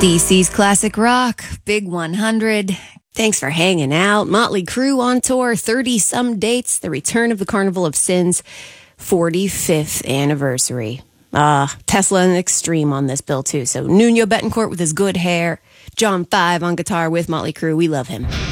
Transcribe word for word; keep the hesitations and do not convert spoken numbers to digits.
D C's classic rock, Big one hundred. Thanks for hanging out. Motley Crue on tour, thirty-some dates, the return of the Carnival of Sins, forty-fifth anniversary. Ah, uh, Tesla and Extreme on this bill, too. So Nuno Betancourt with his good hair, John Five on guitar with Motley Crue. We love him.